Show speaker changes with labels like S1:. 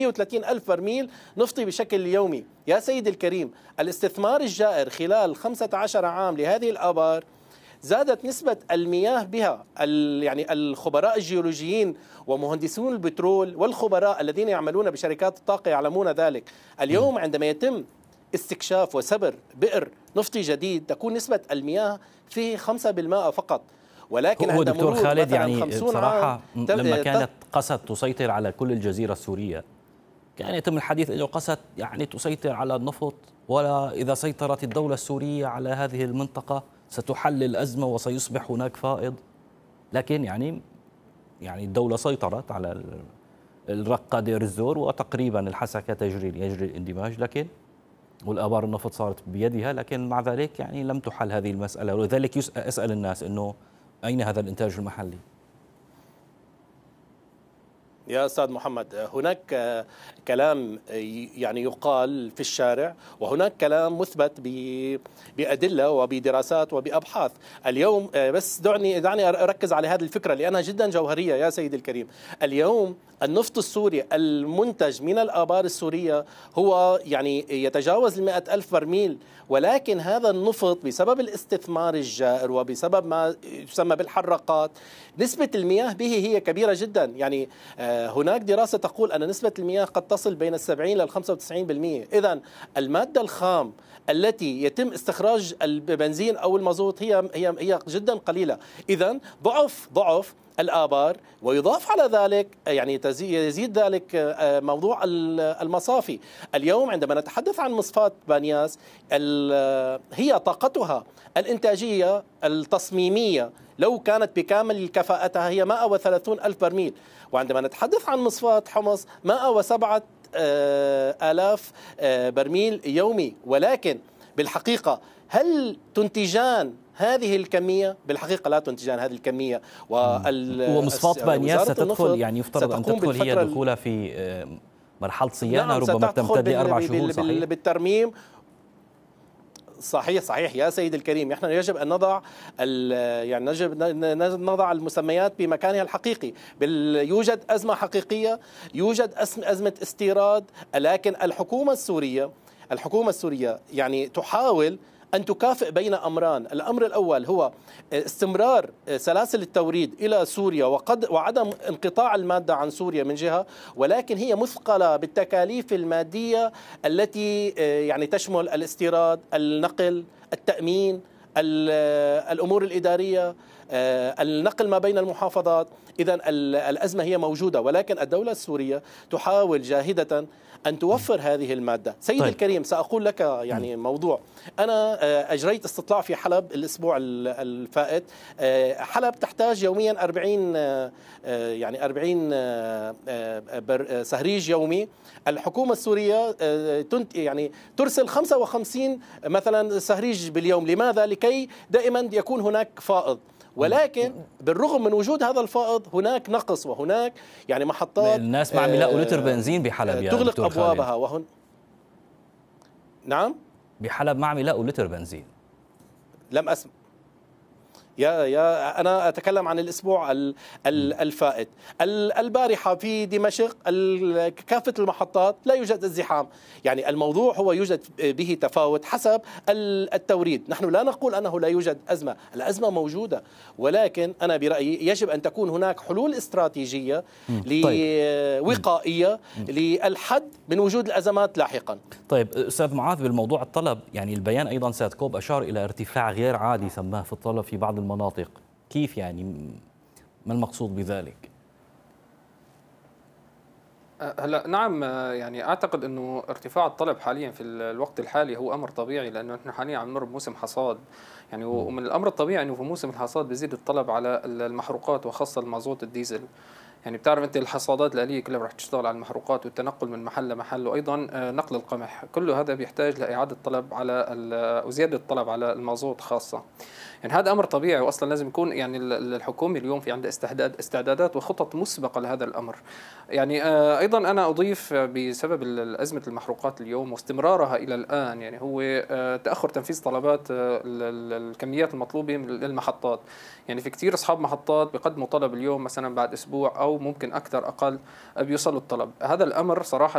S1: 130 ألف برميل نفطي بشكل يومي. يا سيدي الكريم، الاستثمار الجائر خلال 15 عام لهذه الآبار زادت نسبة المياه بها. يعني الخبراء الجيولوجيين ومهندسون البترول والخبراء الذين يعملون بشركات الطاقة يعلمون ذلك. اليوم عندما يتم استكشاف وسبر بئر نفطي جديد تكون نسبة المياه فيه 5 بالماء فقط، ولكن
S2: هو دكتور خالد يعني بصراحة لما كانت قسد تسيطر على كل الجزيرة السورية كان يتم الحديث أنه قسد يعني تسيطر على النفط، ولا إذا سيطرت الدولة السورية على هذه المنطقة ستحل الأزمة وسيصبح هناك فائض. لكن يعني الدولة سيطرت على الرقة دير الزور وتقريبا الحسكة يجري الاندماج، لكن والآبار النفط صارت بيدها، لكن مع ذلك يعني لم تحل هذه المسألة. ولذلك أسأل الناس أنه أين هذا الإنتاج المحلي؟
S1: يا أستاذ محمد، هناك كلام يعني يقال في الشارع، وهناك كلام مثبت بأدلة وبدراسات وبأبحاث. اليوم بس دعني أركز على هذه الفكرة لأنها جدا جوهرية يا سيدي الكريم. اليوم النفط السوري المنتج من الآبار السورية هو يعني يتجاوز 100 ألف برميل، ولكن هذا النفط بسبب الاستثمار الجائر وبسبب ما يسمى بالحراقات نسبة المياه به هي كبيرة جدا. يعني هناك دراسة تقول أن نسبة المياه قد تصل بين 70 إلى 95%. إذن المادة الخام التي يتم استخراج البنزين أو المازوت هي جدا قليلة. إذن ضعف الآبار، ويضاف على ذلك يعني يزيد ذلك موضوع المصافي. اليوم عندما نتحدث عن مصفاة بانياس هي طاقتها الإنتاجية التصميمية لو كانت بكامل كفاءتها هي 130 ألف برميل، وعندما نتحدث عن مصفاة حمص 107 آلاف برميل يومي. ولكن بالحقيقة هل تنتجان هذه الكمية؟ بالحقيقة لا تنتجان هذه الكمية.
S2: ومصفاة بانياس ستدخل يعني يفترض أن تدخل هي دخولها في مرحلة صيانة ربما تمتد ل4 شهور. صحيح؟
S1: بالترميم. صحيح يا سيد الكريم، نحن يجب أن نضع نضع المسميات بمكانها الحقيقي. يوجد أزمة حقيقية، يوجد أزمة استيراد، لكن الحكومة السورية يعني تحاول أن تكافئ بين أمران. الأمر الأول هو استمرار سلاسل التوريد إلى سوريا وعدم انقطاع المادة عن سوريا من جهة، ولكن هي مثقلة بالتكاليف المادية التي يعني تشمل الاستيراد، النقل، التأمين، الأمور الإدارية، النقل ما بين المحافظات. إذن الأزمة هي موجودة، ولكن الدولة السورية تحاول جاهدة أن توفر هذه المادة. سيدي الكريم، سأقول لك يعني موضوع. أنا أجريت استطلاع في حلب الأسبوع الفائت. حلب تحتاج يوميا 40 سهريج يومي. الحكومة السورية يعني ترسل 55 مثلا سهريج باليوم. لماذا؟ لكي دائما يكون هناك فائض، ولكن بالرغم من وجود هذا الفائض هناك نقص، وهناك يعني محطات
S2: الناس ما عم يلاقوا لتر بنزين بحلب
S1: تغلق أبوابها. نعم،
S2: بحلب ما عم يلاقوا لتر بنزين.
S1: لم أسمع. أنا أتكلم عن الأسبوع الفائت. البارحة في دمشق كافة المحطات لا يوجد ازدحام. يعني الموضوع هو يوجد به تفاوت حسب التوريد. نحن لا نقول أنه لا يوجد أزمة، الأزمة موجودة، ولكن أنا برأيي يجب أن تكون هناك حلول استراتيجية وقائية للحد من وجود الأزمات لاحقا.
S2: طيب أستاذ معاذ، بالموضوع الطلب، يعني البيان أيضا سادكوب أشار إلى ارتفاع غير عادي سماه في الطلب في بعض المناطق. كيف يعني؟ ما المقصود بذلك؟
S3: هلا نعم، يعني اعتقد انه ارتفاع الطلب حاليا في الوقت الحالي هو امر طبيعي، لانه نحن حاليا عم نمر بموسم حصاد. يعني ومن الامر الطبيعي انه في موسم الحصاد بيزيد الطلب على المحروقات وخاصه المازوت الديزل. يعني بتعرف انت الحصادات الآلية كلها رح تشتغل على المحروقات والتنقل من محل لمحل، وايضا نقل القمح، كل هذا بيحتاج لاعاده الطلب على وزياده الطلب على المازوت خاصه. يعني هذا امر طبيعي، واصلا لازم يكون يعني الحكومه اليوم في عندها استعدادات وخطط مسبقه لهذا الامر. يعني ايضا انا اضيف بسبب ازمه المحروقات اليوم واستمرارها الى الان، يعني هو تاخر تنفيذ طلبات الكميات المطلوبه للمحطات. يعني في كثير اصحاب محطات بيقدموا طلب اليوم مثلا بعد اسبوع او ممكن اكثر اقل بيوصلوا الطلب. هذا الامر صراحه